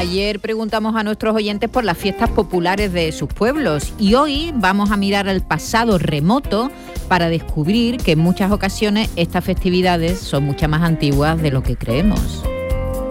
Ayer preguntamos a nuestros oyentes por las fiestas populares de sus pueblos y hoy vamos a mirar al pasado remoto para descubrir que en muchas ocasiones estas festividades son mucho más antiguas de lo que creemos.